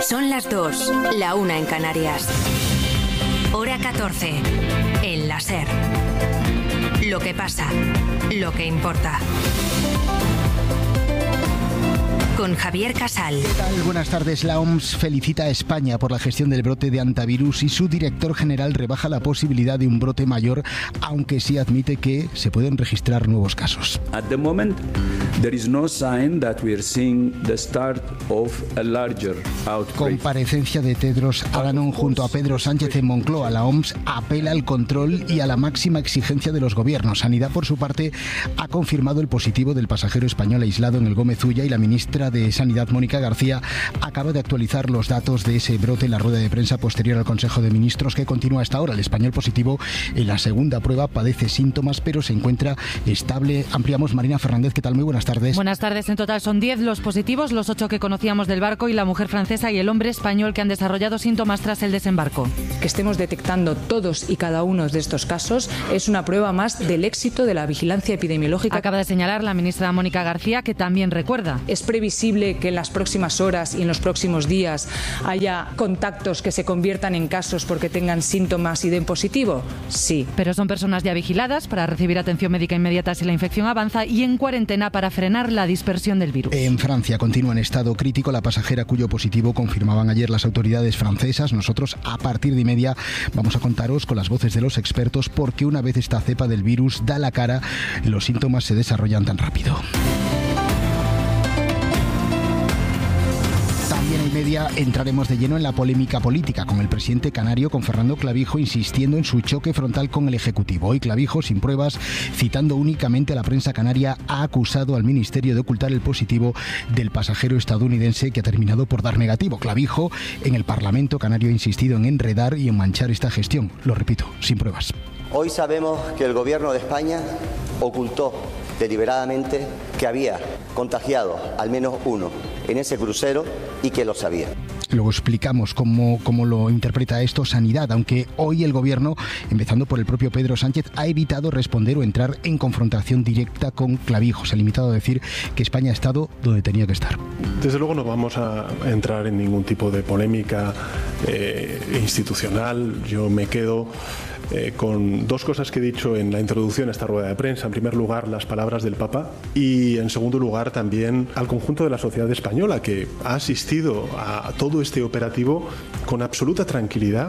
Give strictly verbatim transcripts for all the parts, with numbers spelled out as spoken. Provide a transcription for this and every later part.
Son las dos, la una en Canarias. Hora catorce, en la SER. Lo que pasa, lo que importa. Con Javier Casal. ¿Qué tal? Buenas tardes. La O M S felicita a España por la gestión del brote de hantavirus y su director general rebaja la posibilidad de un brote mayor, aunque sí admite que se pueden registrar nuevos casos. At the moment, there is no sign that we are seeing the start of a larger outbreak. Comparecencia de Tedros Adhanom junto a Pedro Sánchez en Moncloa. La O M S apela al control y a la máxima exigencia de los gobiernos. Sanidad, por su parte, ha confirmado el positivo del pasajero español aislado en el Gómez Ulla y la ministra de Sanidad, Mónica García, acaba de actualizar los datos de ese brote en la rueda de prensa posterior al Consejo de Ministros que continúa hasta ahora. El español positivo en la segunda prueba padece síntomas pero se encuentra estable. Ampliamos. Marina Fernández, ¿qué tal? Muy buenas tardes. Buenas tardes. En total son diez los positivos, los ocho que conocíamos del barco y la mujer francesa y el hombre español que han desarrollado síntomas tras el desembarco. Que estemos detectando todos y cada uno de estos casos es una prueba más del éxito de la vigilancia epidemiológica. Acaba de señalar la ministra Mónica García, que también recuerda. Es previsible que en las próximas horas y en los próximos días haya contactos que se conviertan en casos porque tengan síntomas y den positivo. Sí. Pero son personas ya vigiladas para recibir atención médica inmediata si la infección avanza y en cuarentena para frenar la dispersión del virus. En Francia continúa en estado crítico la pasajera cuyo positivo confirmaban ayer las autoridades francesas. Nosotros a partir de y media vamos a contaros con las voces de los expertos porque una vez esta cepa del virus da la cara, los síntomas se desarrollan tan rápido. También y media entraremos de lleno en la polémica política con el presidente canario, con Fernando Clavijo, insistiendo en su choque frontal con el Ejecutivo. Hoy Clavijo, sin pruebas, citando únicamente a la prensa canaria, ha acusado al Ministerio de ocultar el positivo del pasajero estadounidense que ha terminado por dar negativo. Clavijo, en el Parlamento canario, ha insistido en enredar y en manchar esta gestión. Lo repito, sin pruebas. Hoy sabemos que el Gobierno de España ocultó deliberadamente que había contagiado al menos uno en ese crucero y que lo sabía. Luego explicamos cómo, cómo lo interpreta esto Sanidad, aunque hoy el Gobierno, empezando por el propio Pedro Sánchez, ha evitado responder o entrar en confrontación directa con Clavijo. Se ha limitado a decir que España ha estado donde tenía que estar. Desde luego no vamos a entrar en ningún tipo de polémica eh, institucional. Yo me quedo Eh, con dos cosas que he dicho en la introducción a esta rueda de prensa. En primer lugar, las palabras del Papa y en segundo lugar también al conjunto de la sociedad española que ha asistido a todo este operativo con absoluta tranquilidad.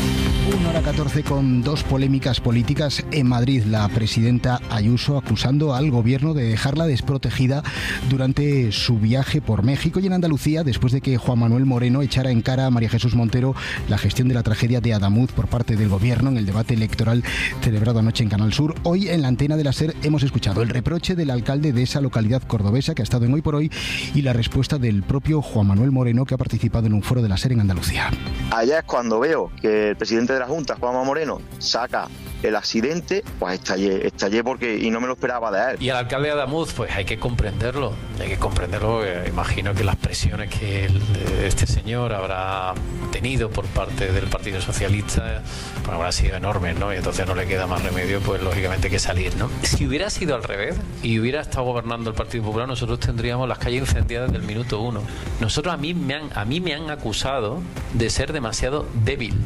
una hora catorce con dos polémicas políticas en Madrid. La presidenta Ayuso acusando al gobierno de dejarla desprotegida durante su viaje por México, y en Andalucía, después de que Juan Manuel Moreno echara en cara a María Jesús Montero la gestión de la tragedia de Adamuz por parte del gobierno en el debate electoral celebrado anoche en Canal Sur. Hoy en la antena de la SER hemos escuchado el reproche del alcalde de esa localidad cordobesa que ha estado en Hoy por Hoy y la respuesta del propio Juan Manuel Moreno, que ha participado en un foro de la SER en Andalucía. Allá es cuando veo que el presidente de la Junta, Juanma Moreno, saca el accidente, pues estallé, estallé porque y no me lo esperaba de él. Y al alcalde de Adamuz, pues hay que comprenderlo, hay que comprenderlo. Eh, imagino que las presiones que el, este señor habrá tenido por parte del Partido Socialista pues habrán sido enormes, ¿no? Y entonces no le queda más remedio, pues lógicamente que salir, ¿no? Si hubiera sido al revés y hubiera estado gobernando el Partido Popular, nosotros tendríamos las calles incendiadas desde el minuto uno. Nosotros a mí me han, a mí me han acusado de ser demasiado débil.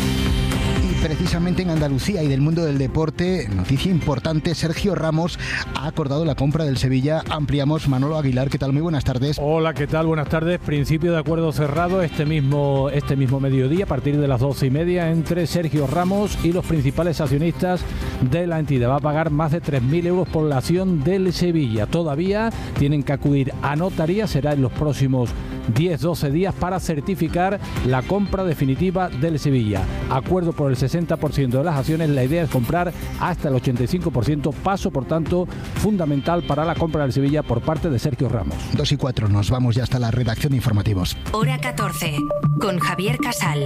Precisamente en Andalucía y del mundo del deporte, noticia importante, Sergio Ramos ha acordado la compra del Sevilla. Ampliamos. Manolo Aguilar, ¿qué tal? Muy buenas tardes. Hola, ¿qué tal? Buenas tardes. Principio de acuerdo cerrado este mismo, este mismo mediodía, a partir de las doce y media, entre Sergio Ramos y los principales accionistas de la entidad. Va a pagar más de tres mil euros por la acción del Sevilla. Todavía tienen que acudir a notaría, será en los próximos diez a doce días para certificar la compra definitiva del Sevilla. Acuerdo por el sesenta por ciento de las acciones. La idea es comprar hasta el ochenta y cinco por ciento, paso por tanto fundamental para la compra del Sevilla por parte de Sergio Ramos. dos y cuatro, nos vamos ya hasta la redacción de informativos. Hora catorce, con Javier Casal.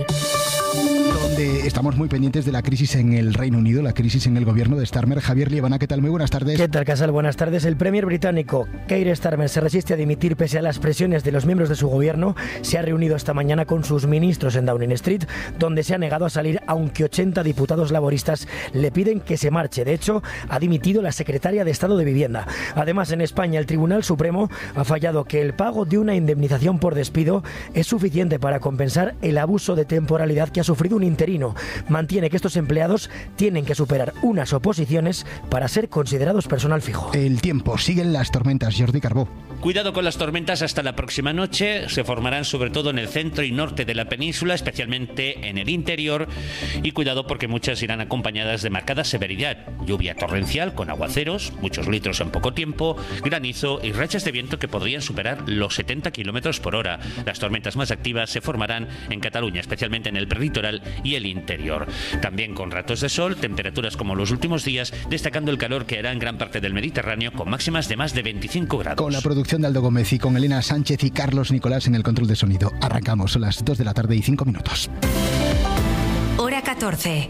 Donde estamos muy pendientes de la crisis en el Reino Unido, la crisis en el gobierno de Starmer. Javier Liebana, ¿qué tal? Muy buenas tardes. ¿Qué tal, Casal? Buenas tardes. El premier británico Keir Starmer se resiste a dimitir pese a las presiones de los miembros de su su gobierno se ha reunido esta mañana con sus ministros en Downing Street, donde se ha negado a salir, aunque ochenta diputados laboristas le piden que se marche. De hecho, ha dimitido la secretaria de Estado de Vivienda. Además, en España, el Tribunal Supremo ha fallado que el pago de una indemnización por despido es suficiente para compensar el abuso de temporalidad que ha sufrido un interino. Mantiene que estos empleados tienen que superar unas oposiciones para ser considerados personal fijo. El tiempo, siguen las tormentas. Jordi Carbó. Cuidado con las tormentas hasta la próxima noche. Se formarán sobre todo en el centro y norte de la península, especialmente en el interior. Y cuidado porque muchas irán acompañadas de marcada severidad. Lluvia torrencial con aguaceros, muchos litros en poco tiempo, granizo y rachas de viento que podrían superar los setenta kilómetros por hora. Las tormentas más activas se formarán en Cataluña, especialmente en el prelitoral y el interior. También con ratos de sol, temperaturas como los últimos días, destacando el calor que hará en gran parte del Mediterráneo con máximas de más de veinticinco grados. Con la producción de Aldo Gómez y con Elena Sánchez y Carlos Nicolás en el control de sonido. Arrancamos, son las dos de la tarde y cinco minutos. Hora catorce.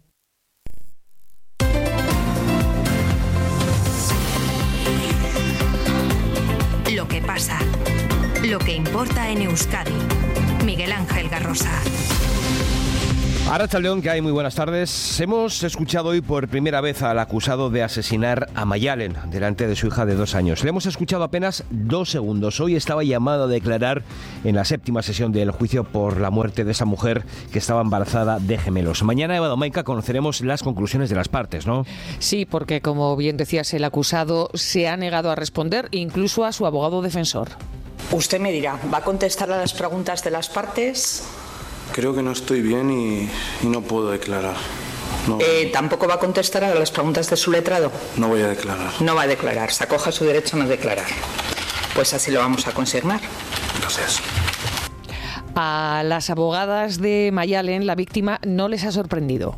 Lo que pasa, lo que importa en Euskadi. Miguel Ángel Garrosa. Arratsaldeon, que hay muy buenas tardes. Hemos escuchado hoy por primera vez al acusado de asesinar a Mayalen delante de su hija de dos años. Le hemos escuchado apenas dos segundos. Hoy estaba llamado a declarar en la séptima sesión del juicio por la muerte de esa mujer que estaba embarazada de gemelos. Mañana, Eva Domaica, conoceremos las conclusiones de las partes, ¿no? Sí, porque como bien decías, el acusado se ha negado a responder, incluso a su abogado defensor. Usted me dirá, ¿va a contestar a las preguntas de las partes? Creo que no estoy bien y, y no puedo declarar. No. Eh, ¿Tampoco va a contestar a las preguntas de su letrado? No voy a declarar. No va a declarar, se acoge a su derecho a no declarar. Pues así lo vamos a consignar. Gracias. A las abogadas de Mayalen, la víctima no les ha sorprendido.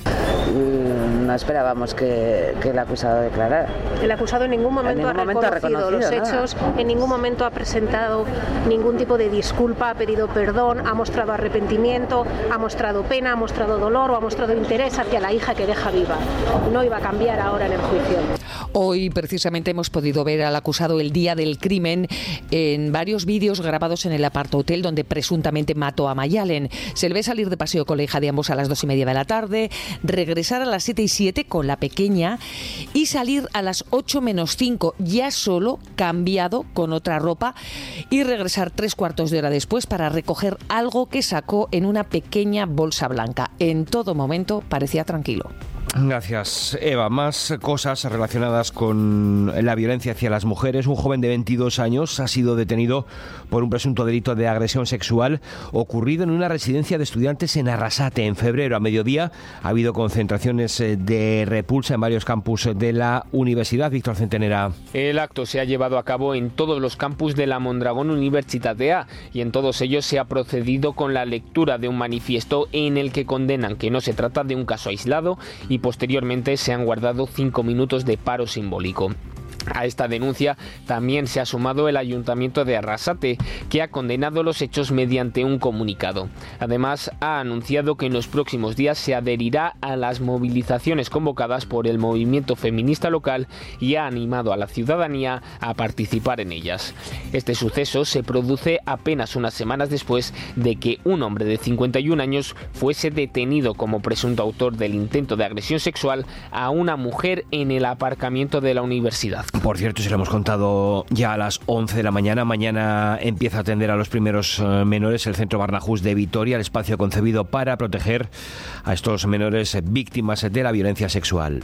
No esperábamos que, que el acusado declarara. El acusado en ningún momento, en ningún ha, momento reconocido ha reconocido los hechos, nada. En ningún momento ha presentado ningún tipo de disculpa, ha pedido perdón, ha mostrado arrepentimiento, ha mostrado pena, ha mostrado dolor o ha mostrado interés hacia la hija que deja viva. No iba a cambiar ahora en el juicio. Hoy precisamente hemos podido ver al acusado el día del crimen en varios vídeos grabados en el apartahotel donde presuntamente mató a Mayalen. Se le ve salir de paseo con la hija de ambos a las dos y media de la tarde, regresar a las siete y siete con la pequeña y salir a las ocho menos cinco, ya solo cambiado con otra ropa, y regresar tres cuartos de hora después para recoger algo que sacó en una pequeña bolsa blanca. En todo momento parecía tranquilo. Gracias, Eva. Más cosas relacionadas con la violencia hacia las mujeres. Un joven de veintidós años ha sido detenido por un presunto delito de agresión sexual ocurrido en una residencia de estudiantes en Arrasate. En febrero, a mediodía, ha habido concentraciones de repulsa en varios campus de la universidad. Víctor Centenera. El acto se ha llevado a cabo en todos los campus de la Mondragón Universitatea y en todos ellos se ha procedido con la lectura de un manifiesto en el que condenan que no se trata de un caso aislado y posteriormente se han guardado cinco minutos de paro simbólico. A esta denuncia también se ha sumado el Ayuntamiento de Arrasate, que ha condenado los hechos mediante un comunicado. Además, ha anunciado que en los próximos días se adherirá a las movilizaciones convocadas por el movimiento feminista local y ha animado a la ciudadanía a participar en ellas. Este suceso se produce apenas unas semanas después de que un hombre de cincuenta y un años fuese detenido como presunto autor del intento de agresión sexual a una mujer en el aparcamiento de la universidad. Por cierto, si lo hemos contado ya a las once de la mañana, mañana empieza a atender a los primeros menores el Centro Barnahus de Vitoria, el espacio concebido para proteger a estos menores víctimas de la violencia sexual.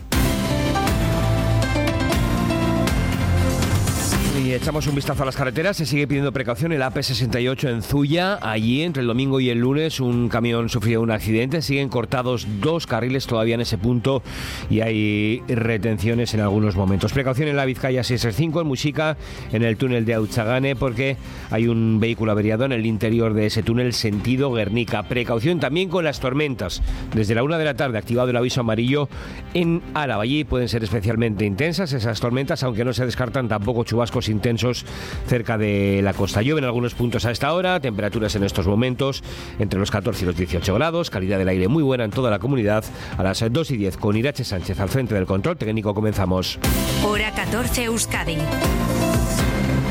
Y echamos un vistazo a las carreteras. Se sigue pidiendo precaución en la A P sesenta y ocho en Zuya. Allí, entre el domingo y el lunes, un camión sufrió un accidente. Siguen cortados dos carriles todavía en ese punto y hay retenciones en algunos momentos. Precaución en la Vizcaya seiscientos sesenta y cinco, en Muxica, en el túnel de Autzagane, porque hay un vehículo averiado en el interior de ese túnel, sentido Guernica. Precaución también con las tormentas. Desde la una de la tarde, activado el aviso amarillo en Álava. Allí pueden ser especialmente intensas esas tormentas, aunque no se descartan tampoco chubascos intensos cerca de la costa. Llueve en algunos puntos a esta hora, temperaturas en estos momentos entre los catorce y los dieciocho grados, calidad del aire muy buena en toda la comunidad. A las dos y diez con Irache Sánchez al frente del control técnico comenzamos. Hora catorce Euskadi.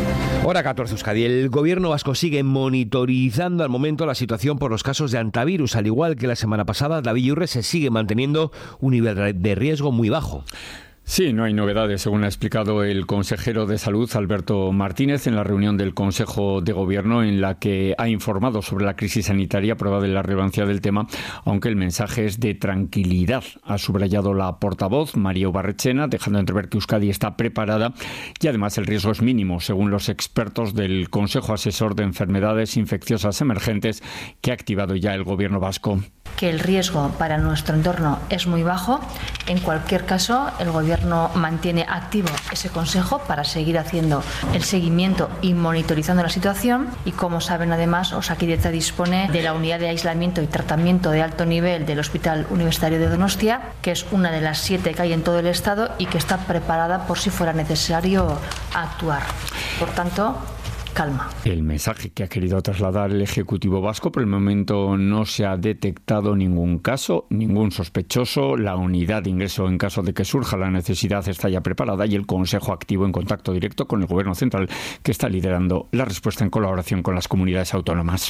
Hora catorce, Euskadi. El gobierno vasco sigue monitorizando al momento la situación por los casos de hantavirus. Al igual que la semana pasada, David Yurre, se sigue manteniendo un nivel de riesgo muy bajo. Sí, no hay novedades, según ha explicado el consejero de Salud, Alberto Martínez, en la reunión del Consejo de Gobierno, en la que ha informado sobre la crisis sanitaria, prueba de la relevancia del tema, aunque el mensaje es de tranquilidad. Ha subrayado la portavoz, María Ubarrechena, dejando entrever que Euskadi está preparada y además el riesgo es mínimo, según los expertos del Consejo Asesor de Enfermedades Infecciosas Emergentes, que ha activado ya el Gobierno vasco. Que el riesgo para nuestro entorno es muy bajo. En cualquier caso, el Gobierno mantiene activo ese consejo para seguir haciendo el seguimiento y monitorizando la situación. Y como saben, además, Osakidetza dispone de la unidad de aislamiento y tratamiento de alto nivel del Hospital Universitario de Donostia, que es una de las siete que hay en todo el Estado y que está preparada por si fuera necesario actuar. Por tanto, calma. El mensaje que ha querido trasladar el Ejecutivo vasco: por el momento no se ha detectado ningún caso, ningún sospechoso. La unidad de ingreso, en caso de que surja la necesidad, está ya preparada, y el Consejo activo en contacto directo con el Gobierno central, que está liderando la respuesta en colaboración con las comunidades autónomas.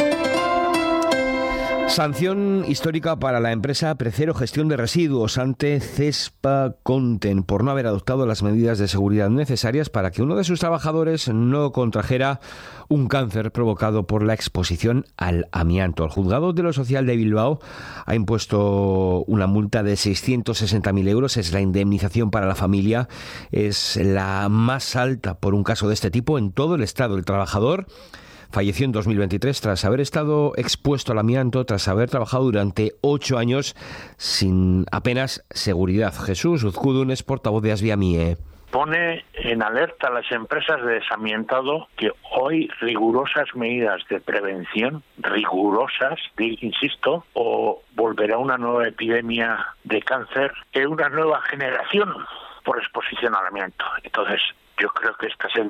Sanción histórica para la empresa Precero Gestión de Residuos ante Cespa Conten por no haber adoptado las medidas de seguridad necesarias para que uno de sus trabajadores no contrajera un cáncer provocado por la exposición al amianto. El juzgado de lo social de Bilbao ha impuesto una multa de seiscientos sesenta mil euros. Es la indemnización para la familia. Es la más alta por un caso de este tipo en todo el estado. El trabajador falleció en dos mil veintitrés tras haber estado expuesto al amianto, tras haber trabajado durante ocho años sin apenas seguridad. Jesús Uzkudun es portavoz de Asviamie. Pone en alerta a las empresas de desamiantado que hoy rigurosas medidas de prevención, rigurosas, insisto, o volverá una nueva epidemia de cáncer en una nueva generación por exposición al amianto. Entonces, yo creo que esta